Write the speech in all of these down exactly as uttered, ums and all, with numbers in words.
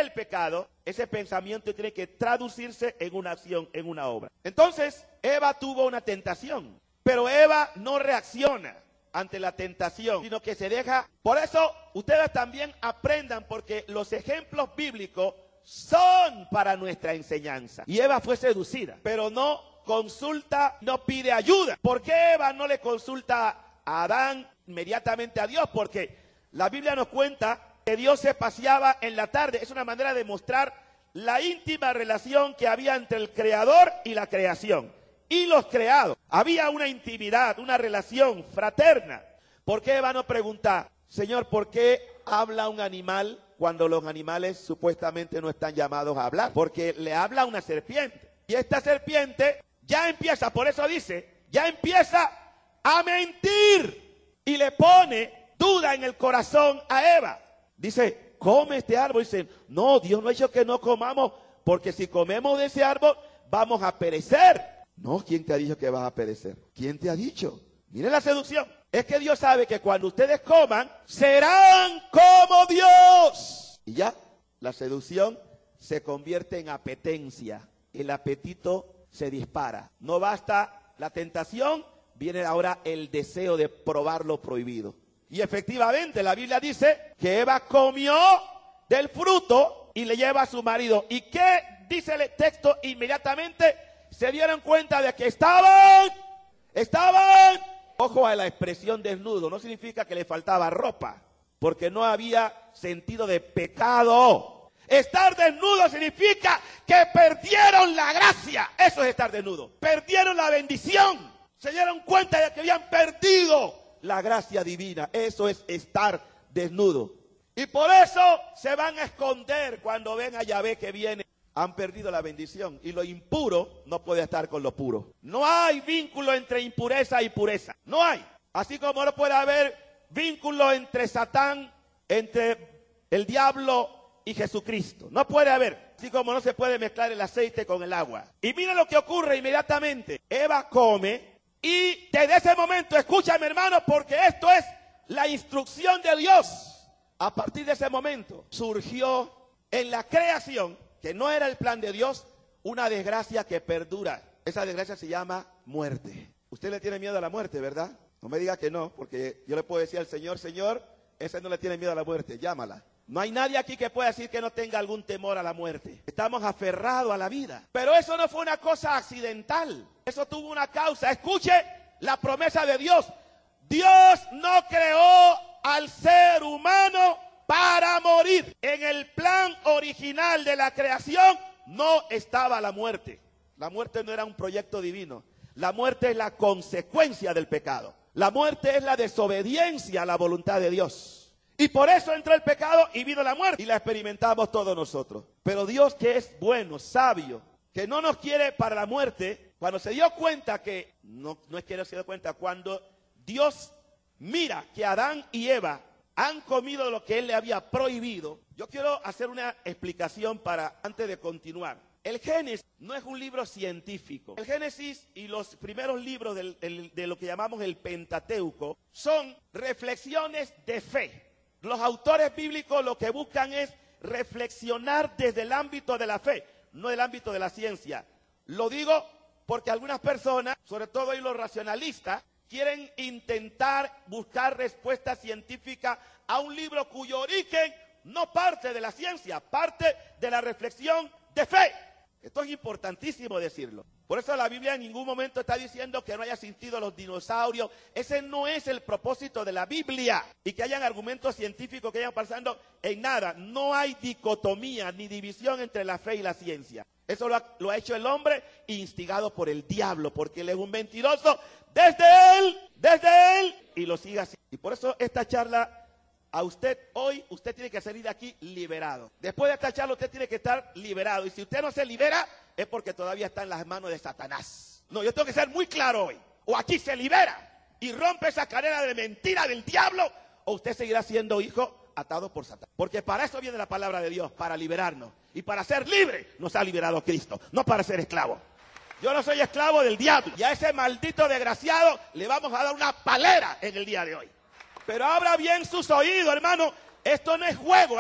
el pecado, ese pensamiento tiene que traducirse en una acción, en una obra. Entonces, Eva tuvo una tentación, pero Eva no reacciona ante la tentación, sino que se deja. Por eso, ustedes también aprendan, porque los ejemplos bíblicos son para nuestra enseñanza. Y Eva fue seducida, pero no consulta, no pide ayuda. ¿Por qué Eva no le consulta a Adán inmediatamente a Dios? Porque la Biblia nos cuenta que Dios se paseaba en la tarde. Es una manera de mostrar la íntima relación que había entre el Creador y la creación y los creados. Había una intimidad, una relación fraterna. ¿Por qué Eva no pregunta, Señor, por qué habla un animal cuando los animales supuestamente no están llamados a hablar? Porque le habla una serpiente. Y esta serpiente ya empieza, por eso dice, ya empieza a mentir y le pone duda en el corazón a Eva. Dice, come este árbol. Dice, no, Dios no ha dicho que no comamos, porque si comemos de ese árbol vamos a perecer. No, ¿quién te ha dicho que vas a perecer? ¿Quién te ha dicho? Miren la seducción. Es que Dios sabe que cuando ustedes coman, serán como Dios. Y ya, la seducción se convierte en apetencia. El apetito se dispara. No basta la tentación, viene ahora el deseo de probar lo prohibido. Y efectivamente, la Biblia dice que Eva comió del fruto y le lleva a su marido. ¿Y qué dice el texto? Inmediatamente se dieron cuenta de que estaban, estaban, ojo a la expresión desnudo, no significa que le faltaba ropa, porque no había sentido de pecado. Estar desnudo significa que perdieron la gracia, eso es estar desnudo. Perdieron la bendición, se dieron cuenta de que habían perdido la gracia divina, eso es estar desnudo. Y por eso se van a esconder cuando ven a Yahvé que viene. Han perdido la bendición y lo impuro no puede estar con lo puro. No hay vínculo entre impureza y pureza. No hay. Así como no puede haber vínculo entre Satán, entre el diablo y Jesucristo. No puede haber. Así como no se puede mezclar el aceite con el agua. Y mira lo que ocurre inmediatamente. Eva come y desde ese momento, escúchame hermano, porque esto es la instrucción de Dios. A partir de ese momento surgió en la creación, que no era el plan de Dios, una desgracia que perdura. Esa desgracia se llama muerte. Usted le tiene miedo a la muerte, ¿verdad? No me diga que no, porque yo le puedo decir al Señor, Señor, ese no le tiene miedo a la muerte, llámala. No hay nadie aquí que pueda decir que no tenga algún temor a la muerte. Estamos aferrados a la vida. Pero eso no fue una cosa accidental. Eso tuvo una causa. Escuche la promesa de Dios. Dios no creó al ser humano para morir. En el plan original de la creación no estaba la muerte. La muerte no era un proyecto divino. La muerte es la consecuencia del pecado. La muerte es la desobediencia a la voluntad de Dios. Y por eso entró el pecado y vino la muerte. Y la experimentamos todos nosotros. Pero Dios, que es bueno, sabio, que no nos quiere para la muerte, cuando se dio cuenta que, no, no es que no se dio cuenta, cuando Dios mira que Adán y Eva han comido lo que él le había prohibido. Yo quiero hacer una explicación para antes de continuar. El Génesis no es un libro científico. El Génesis y los primeros libros del, del, de lo que llamamos el Pentateuco son reflexiones de fe. Los autores bíblicos lo que buscan es reflexionar desde el ámbito de la fe, no del ámbito de la ciencia. Lo digo porque algunas personas, sobre todo hoy los racionalistas, quieren intentar buscar respuesta científica a un libro cuyo origen no parte de la ciencia, parte de la reflexión de fe. Esto es importantísimo decirlo. Por eso la Biblia en ningún momento está diciendo que no haya existido los dinosaurios. Ese no es el propósito de la Biblia. Y que hayan argumentos científicos que vayan pasando en nada. No hay dicotomía ni división entre la fe y la ciencia. Eso lo ha, lo ha hecho el hombre instigado por el diablo, porque él es un mentiroso desde él, desde él, y lo sigue así. Y por eso esta charla, a usted hoy, usted tiene que salir de aquí liberado. Después de esta charla usted tiene que estar liberado. Y si usted no se libera, es porque todavía está en las manos de Satanás. No, yo tengo que ser muy claro hoy. O aquí se libera y rompe esa cadena de mentira del diablo, o usted seguirá siendo hijo atado por Satanás. Porque para eso viene la palabra de Dios, para liberarnos. Y para ser libre nos ha liberado Cristo, no para ser esclavo. Yo no soy esclavo del diablo. Y a ese maldito desgraciado le vamos a dar una palera en el día de hoy. Pero abra bien sus oídos, hermano. Esto no es juego, ¿eh?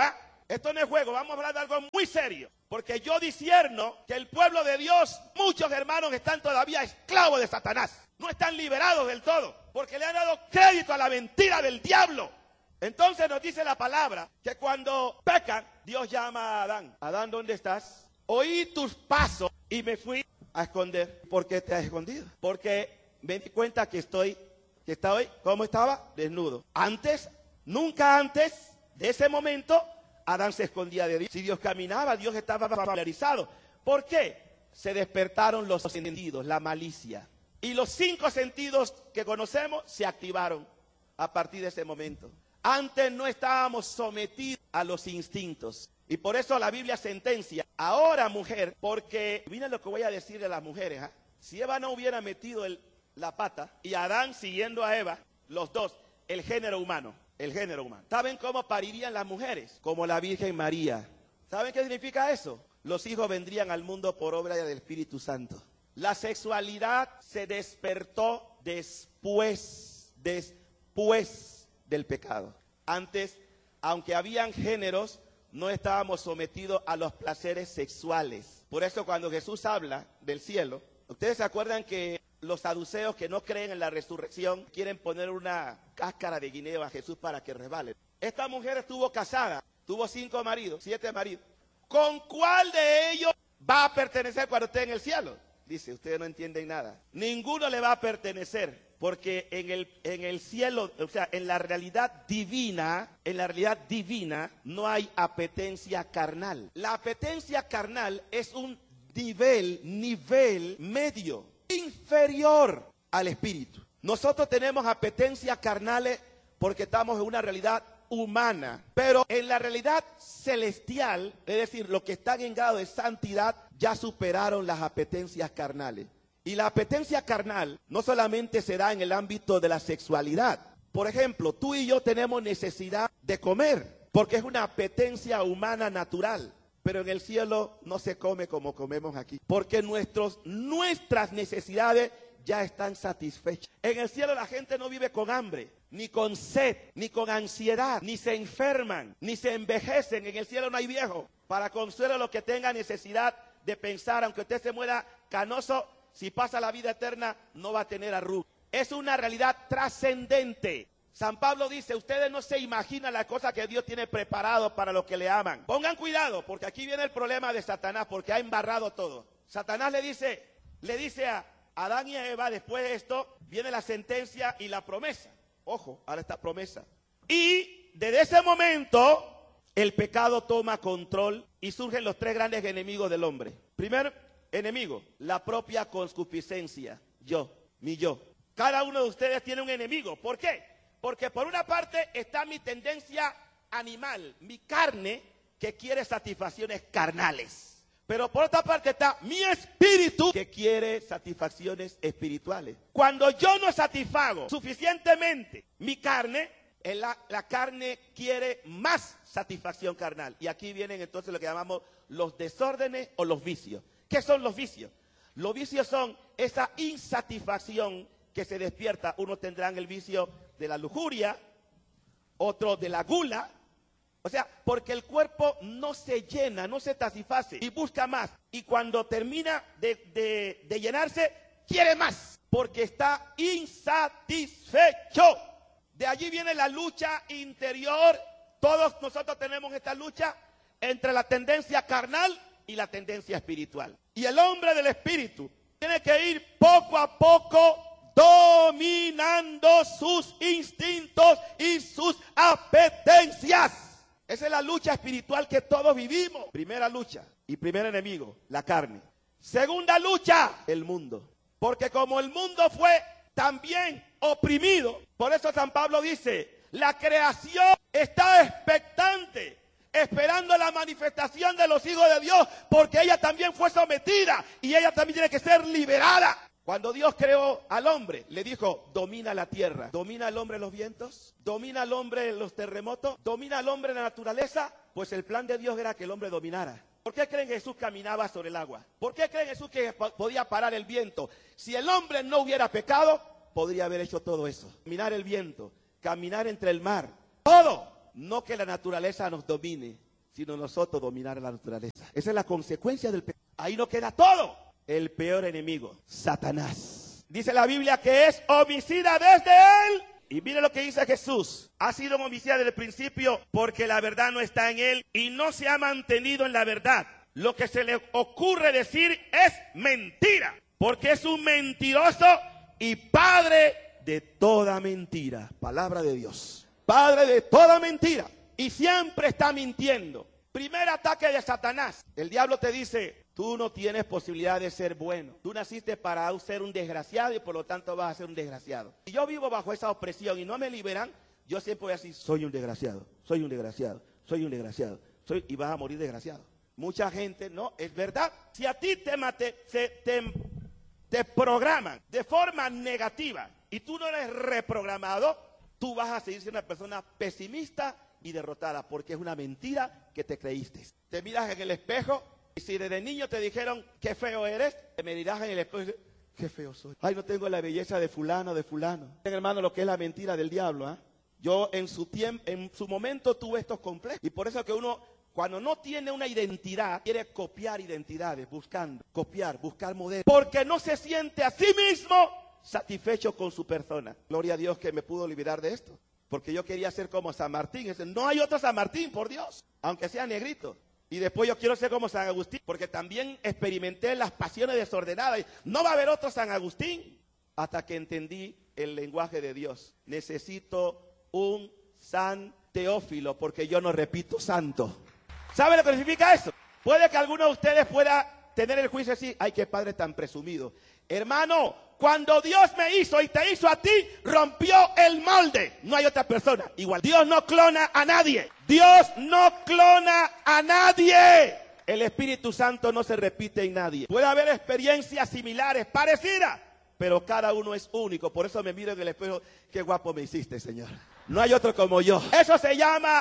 Esto no es juego, vamos a hablar de algo muy serio. Porque yo discierno que el pueblo de Dios, muchos hermanos están todavía esclavos de Satanás. No están liberados del todo, porque le han dado crédito a la mentira del diablo. Entonces nos dice la palabra que cuando pecan, Dios llama a Adán. Adán, ¿dónde estás? Oí tus pasos y me fui a esconder. ¿Por qué te has escondido? Porque me di cuenta que estoy, que está hoy, ¿cómo estaba? Desnudo. Antes, nunca antes de ese momento, Adán se escondía de Dios. Si Dios caminaba, Dios estaba familiarizado. ¿Por qué? Se despertaron los sentidos, la malicia. Y los cinco sentidos que conocemos se activaron a partir de ese momento. Antes no estábamos sometidos a los instintos. Y por eso la Biblia sentencia, ahora mujer, porque, miren lo que voy a decirle a las mujeres, ¿eh? Si Eva no hubiera metido el, la pata y Adán siguiendo a Eva, los dos, el género humano, el género humano. ¿Saben cómo parirían las mujeres? Como la Virgen María. ¿Saben qué significa eso? Los hijos vendrían al mundo por obra del Espíritu Santo. La sexualidad se despertó después, después del pecado. Antes, aunque habían géneros, no estábamos sometidos a los placeres sexuales. Por eso cuando Jesús habla del cielo, ustedes se acuerdan que los saduceos que no creen en la resurrección quieren poner una cáscara de guineo a Jesús para que resbale. Esta mujer estuvo casada, tuvo cinco maridos, siete maridos. ¿Con cuál de ellos va a pertenecer cuando esté en el cielo? Dice, ustedes no entienden nada. Ninguno le va a pertenecer, porque en el, en el cielo, o sea, en la realidad divina, en la realidad divina no hay apetencia carnal. La apetencia carnal es un nivel, nivel medio, inferior al espíritu. Nosotros tenemos apetencias carnales porque estamos en una realidad humana, pero en la realidad celestial, es decir, los que están en grado de santidad, ya superaron las apetencias carnales. Y la apetencia carnal no solamente se da en el ámbito de la sexualidad. Por ejemplo, tú y yo tenemos necesidad de comer, porque es una apetencia humana natural. Pero en el cielo no se come como comemos aquí, porque nuestros, nuestras necesidades ya están satisfechas. En el cielo la gente no vive con hambre, ni con sed, ni con ansiedad, ni se enferman, ni se envejecen. En el cielo no hay viejo. Para consuelo a los que tengan necesidad de pensar, aunque usted se muera canoso, si pasa la vida eterna no va a tener arrugas. Es una realidad trascendente. San Pablo dice, ustedes no se imaginan la cosa que Dios tiene preparado para los que le aman. Pongan cuidado, porque aquí viene el problema de Satanás, porque ha embarrado todo. Satanás le dice, le dice a Adán y a Eva, después de esto, viene la sentencia y la promesa. Ojo, ahora está promesa. Y desde ese momento, el pecado toma control y surgen los tres grandes enemigos del hombre. Primer enemigo, la propia concupiscencia. Yo, mi yo. Cada uno de ustedes tiene un enemigo. ¿Por qué? Porque por una parte está mi tendencia animal, mi carne, que quiere satisfacciones carnales. Pero por otra parte está mi espíritu, que quiere satisfacciones espirituales. Cuando yo no satisfago suficientemente mi carne, la, la carne quiere más satisfacción carnal. Y aquí vienen entonces lo que llamamos los desórdenes o los vicios. ¿Qué son los vicios? Los vicios son esa insatisfacción que se despierta. Unos tendrán el vicio de la lujuria, otro de la gula, o sea, porque el cuerpo no se llena, no se satisface y busca más. Y cuando termina de, de, de llenarse, quiere más, porque está insatisfecho. De allí viene la lucha interior. Todos nosotros tenemos esta lucha entre la tendencia carnal y la tendencia espiritual. Y el hombre del espíritu tiene que ir poco a poco dominando sus instintos y sus apetencias. Esa es la lucha espiritual que todos vivimos. Primera lucha y primer enemigo, la carne. Segunda lucha, el mundo. Porque como el mundo fue también oprimido, por eso San Pablo dice, la creación está expectante, esperando la manifestación de los hijos de Dios, porque ella también fue sometida y ella también tiene que ser liberada. Cuando Dios creó al hombre, le dijo, domina la tierra. ¿Domina al hombre los vientos? ¿Domina al hombre los terremotos? ¿Domina al hombre la naturaleza? Pues el plan de Dios era que el hombre dominara. ¿Por qué creen que Jesús caminaba sobre el agua? ¿Por qué creen Jesús que podía parar el viento? Si el hombre no hubiera pecado, podría haber hecho todo eso. Dominar el viento, caminar entre el mar, todo. No que la naturaleza nos domine, sino nosotros dominar la naturaleza. Esa es la consecuencia del pecado. Ahí no queda todo. El peor enemigo, Satanás. Dice la Biblia que es homicida desde él. Y mire lo que dice Jesús. Ha sido homicida desde el principio porque la verdad no está en él y no se ha mantenido en la verdad. Lo que se le ocurre decir es mentira, porque es un mentiroso y padre de toda mentira. Palabra de Dios. Padre de toda mentira. Y siempre está mintiendo. Primer ataque de Satanás. El diablo te dice, tú no tienes posibilidad de ser bueno. Tú naciste para ser un desgraciado y por lo tanto vas a ser un desgraciado. Si yo vivo bajo esa opresión y no me liberan, yo siempre voy a decir, soy un desgraciado, soy un desgraciado, soy un desgraciado, soy, y vas a morir desgraciado. Mucha gente, no, es verdad. Si a ti te, mate, se, te, te programan de forma negativa y tú no eres reprogramado, tú vas a seguir siendo una persona pesimista y derrotada, porque es una mentira que te creíste. Te miras en el espejo y si desde niño te dijeron qué feo eres, te mirás en el espejo y dices, qué feo soy. Ay, no tengo la belleza de fulano, de fulano. Hermano, lo que es la mentira del diablo, ¿eh? Yo en su tiempo, en su momento tuve estos complejos y por eso que uno, cuando no tiene una identidad, quiere copiar identidades, buscando, copiar, buscar modelos, porque no se siente a sí mismo satisfecho con su persona. Gloria a Dios que me pudo liberar de esto. Porque yo quería ser como San Martín. No hay otro San Martín, por Dios, aunque sea negrito. Y después yo quiero ser como San Agustín, porque también experimenté las pasiones desordenadas. No va a haber otro San Agustín. Hasta que entendí el lenguaje de Dios. Necesito un San Teófilo, porque yo no repito santo. ¿Sabe lo que significa eso? Puede que alguno de ustedes pueda tener el juicio así. Ay, qué padre tan presumido. Hermano, cuando Dios me hizo y te hizo a ti, rompió el molde. No hay otra persona igual. Dios no clona a nadie. Dios no clona a nadie. El Espíritu Santo no se repite en nadie. Puede haber experiencias similares, parecidas, pero cada uno es único. Por eso me miro en el espejo. Qué guapo me hiciste, Señor. No hay otro como yo. Eso se llama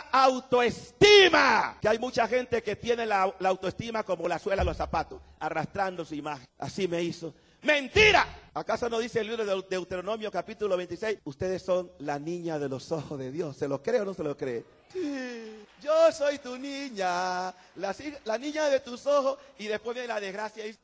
autoestima. Que hay mucha gente que tiene la, la autoestima como la suela de los zapatos, arrastrando su imagen. Así me hizo. ¡Mentira! ¿Acaso no dice el libro de Deuteronomio capítulo veintiséis? Ustedes son la niña de los ojos de Dios. ¿Se lo cree o no se lo cree? Sí, yo soy tu niña, la, la niña de tus ojos. Y después viene la desgracia y dice,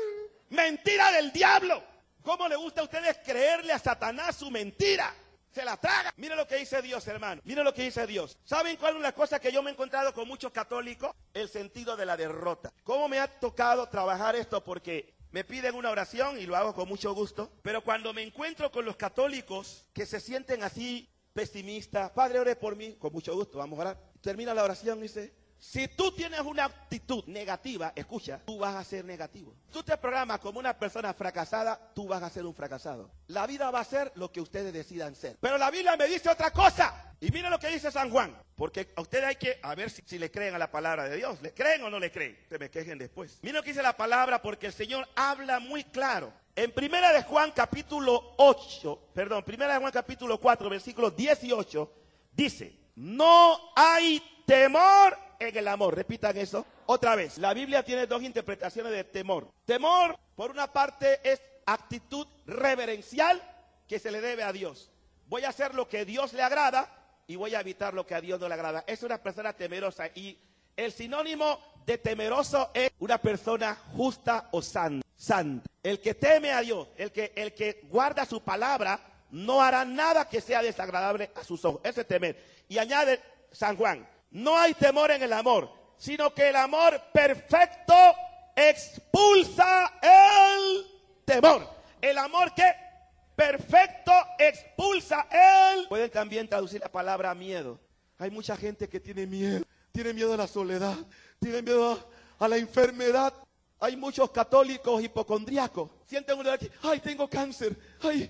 ¡mentira del diablo! ¿Cómo le gusta a ustedes creerle a Satanás su mentira? Se la traga. Mire lo que dice Dios, hermano. Mire lo que dice Dios. ¿Saben cuál es una cosa que yo me he encontrado con muchos católicos? El sentido de la derrota. ¿Cómo me ha tocado trabajar esto? Porque me piden una oración y lo hago con mucho gusto. Pero cuando me encuentro con los católicos que se sienten así pesimistas, Padre, ore por mí, con mucho gusto, vamos a orar. Termina la oración y dice, si tú tienes una actitud negativa, escucha, tú vas a ser negativo. Tú te programas como una persona fracasada, tú vas a ser un fracasado. La vida va a ser lo que ustedes decidan ser. Pero la Biblia me dice otra cosa. Y mira lo que dice San Juan. Porque a ustedes hay que, a ver si, si le creen a la palabra de Dios. ¿Le creen o no le creen? Se me quejen después. Mira lo que dice la palabra, porque el Señor habla muy claro. En primera de Juan capítulo ocho, perdón, primera de Juan capítulo cuatro, versículo dieciocho, dice, no hay temor en el amor. Repitan eso otra vez. La Biblia tiene dos interpretaciones de temor. Temor, por una parte, es actitud reverencial que se le debe a Dios. Voy a hacer lo que a Dios le agrada y voy a evitar lo que a Dios no le agrada. Es una persona temerosa. Y el sinónimo de temeroso es una persona justa o santa. Santa. El que teme a Dios, el que, el que guarda su palabra, no hará nada que sea desagradable a sus ojos. Ese es temer. Y añade San Juan, no hay temor en el amor, sino que el amor perfecto expulsa el temor. El amor que perfecto expulsa el... Pueden también traducir la palabra miedo. Hay mucha gente que tiene miedo. Tiene miedo a la soledad. Tiene miedo a, a la enfermedad. Hay muchos católicos hipocondríacos. Sienten una aquí, ay, tengo cáncer. Ay.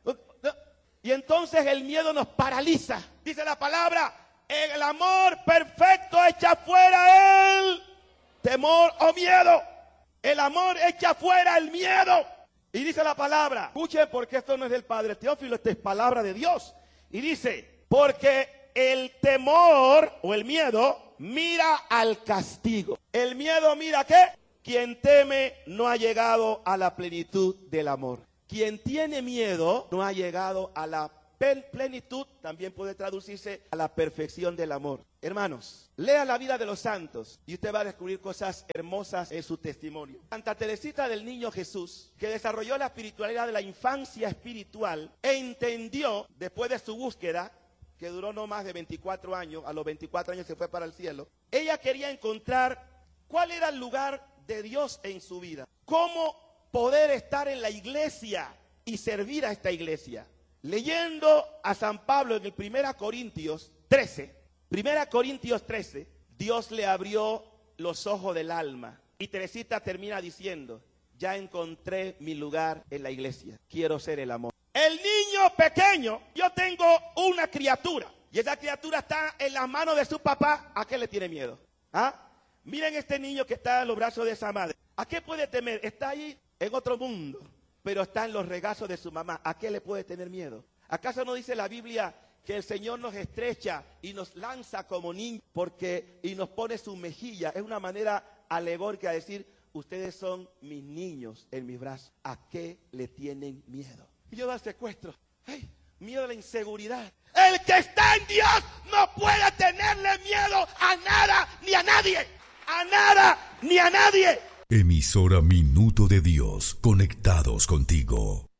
Y entonces el miedo nos paraliza. Dice la palabra, el amor perfecto echa fuera el temor o miedo. El amor echa fuera el miedo. Y dice la palabra, escuchen porque esto no es del Padre Teófilo, esto es palabra de Dios. Y dice, porque el temor o el miedo mira al castigo. El miedo mira ¿qué? Quien teme no ha llegado a la plenitud del amor. Quien tiene miedo no ha llegado a la plenitud también puede traducirse a la perfección del amor. Hermanos, lea la vida de los santos y usted va a descubrir cosas hermosas en su testimonio. Santa Teresita del Niño Jesús, que desarrolló la espiritualidad de la infancia espiritual, entendió después de su búsqueda, que duró no más de veinticuatro años, a los veinticuatro años se fue para el cielo. Ella quería encontrar cuál era el lugar de Dios en su vida, cómo poder estar en la iglesia y servir a esta iglesia. Leyendo a San Pablo en el primera Corintios trece, primera Corintios trece, Dios le abrió los ojos del alma. Y Teresita termina diciendo, ya encontré mi lugar en la iglesia, quiero ser el amor. El niño pequeño, yo tengo una criatura, y esa criatura está en las manos de su papá, ¿a qué le tiene miedo? ¿Ah? Miren este niño que está en los brazos de esa madre, ¿a qué puede temer? Está ahí en otro mundo, pero está en los regazos de su mamá, ¿a qué le puede tener miedo? ¿Acaso no dice la Biblia que el Señor nos estrecha y nos lanza como niños porque, y nos pone su mejilla? Es una manera alegórica de decir, ustedes son mis niños en mis brazos, ¿a qué le tienen miedo? Miedo al secuestro, ay, miedo a la inseguridad. El que está en Dios no puede tenerle miedo a nada ni a nadie, a nada ni a nadie. Emisora Minuto de Dios, conectados contigo.